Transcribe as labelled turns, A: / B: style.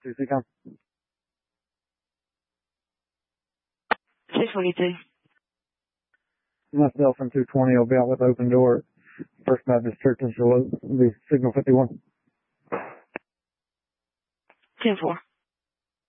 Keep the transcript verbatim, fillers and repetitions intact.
A: two C com.
B: six forty-two.
A: Myself and two twenty will be out with open door. First Baptist Church in Charlotte. It'll be signal fifty-one.
B: ten four.